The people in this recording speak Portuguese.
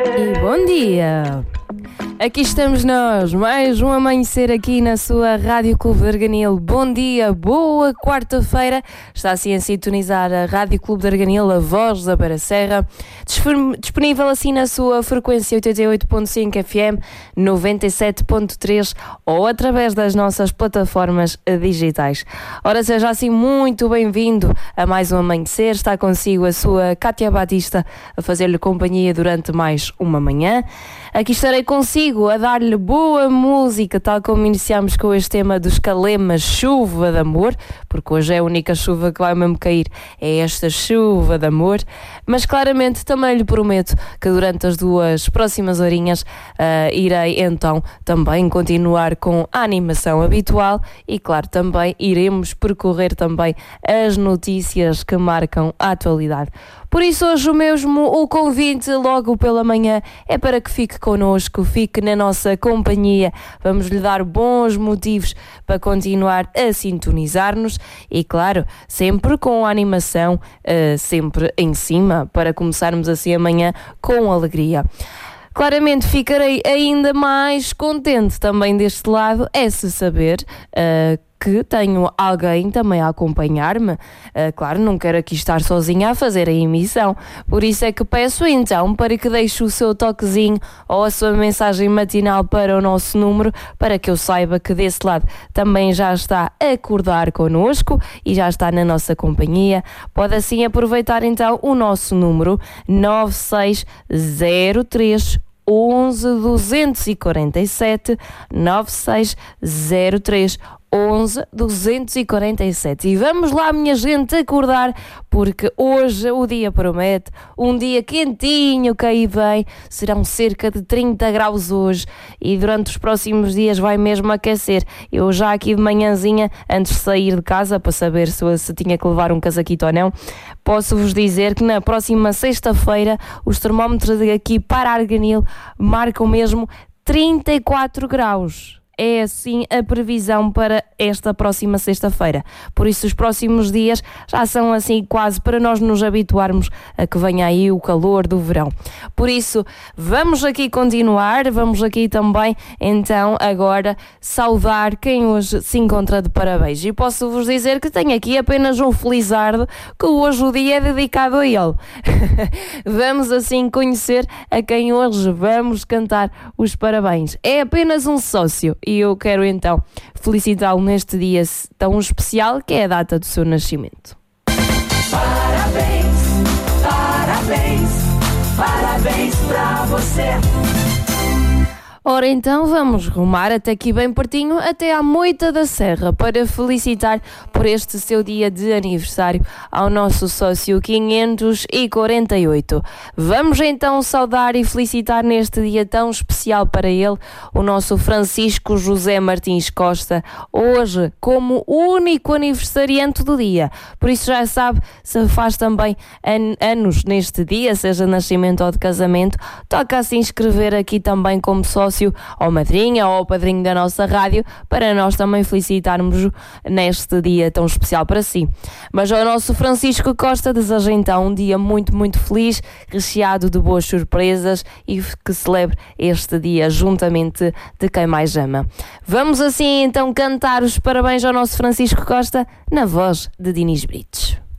E bom dia! Aqui estamos nós, mais um amanhecer aqui na sua Rádio Clube de Arganil. Bom dia, boa quarta-feira. Está assim a sintonizar a Rádio Clube de Arganil, a voz da Beira Serra. Disponível assim na sua frequência 88.5 FM, 97.3 ou através das nossas plataformas digitais. Ora, seja assim muito bem-vindo a mais um amanhecer. Está consigo a sua Cátia Batista a fazer-lhe companhia durante mais uma manhã. Aqui estarei consigo a dar-lhe boa música, tal como iniciamos com este tema dos Calemas, Chuva de Amor, porque hoje é a única chuva que vai mesmo cair, é esta chuva de amor. Mas claramente também lhe prometo que durante as duas próximas horinhas irei então também continuar com a animação habitual e claro, também iremos percorrer também as notícias que marcam a atualidade. Por isso hoje o convite logo pela manhã é para que fique connosco, fique na nossa companhia. Vamos lhe dar bons motivos para continuar a sintonizar-nos e claro, sempre com a animação, sempre em cima, para começarmos assim amanhã com alegria. Claramente ficarei ainda mais contente também deste lado, é se saber que tenho alguém também a acompanhar-me. Claro, não quero aqui estar sozinha a fazer a emissão, por isso é que peço então para que deixe o seu toquezinho ou a sua mensagem matinal para o nosso número, para que eu saiba que desse lado também já está a acordar connosco e já está na nossa companhia. Pode assim aproveitar então o nosso número 9603 11 247 9603 11 247. E vamos lá, minha gente, acordar, porque hoje o dia promete um dia quentinho, que aí vem, serão cerca de 30 graus hoje e durante os próximos dias vai mesmo aquecer. Eu já aqui de manhãzinha, antes de sair de casa, para saber se tinha que levar um casaquito ou não, posso-vos dizer que na próxima sexta-feira os termómetros aqui para Arganil marcam mesmo 34 graus. É assim a previsão para esta próxima sexta-feira. Por isso os próximos dias já são assim quase para nós nos habituarmos a que venha aí o calor do verão. Por isso vamos aqui continuar, vamos aqui também então agora saudar quem hoje se encontra de parabéns. E posso-vos dizer que tenho aqui apenas um felizardo, que hoje o dia é dedicado a ele. Vamos assim conhecer a quem hoje vamos cantar os parabéns. É apenas um sócio. E eu quero então felicitá-lo neste dia tão especial que é a data do seu nascimento. Parabéns, parabéns, parabéns pra você. Ora então vamos rumar até aqui bem pertinho, até à Moita da Serra, para felicitar por este seu dia de aniversário ao nosso sócio 548. Vamos então saudar e felicitar neste dia tão especial para ele o nosso Francisco José Martins Costa, hoje como único aniversariante do dia. Por isso já sabe, se faz também anos neste dia, seja de nascimento ou de casamento, toca a se inscrever aqui também como sócio ou madrinha ou padrinho da nossa rádio, para nós também felicitarmos neste dia tão especial para si. Mas ao nosso Francisco Costa deseja então um dia muito, muito feliz, recheado de boas surpresas e que celebre este dia juntamente de quem mais ama. Vamos assim então cantar os parabéns ao nosso Francisco Costa na voz de Dinis Brites.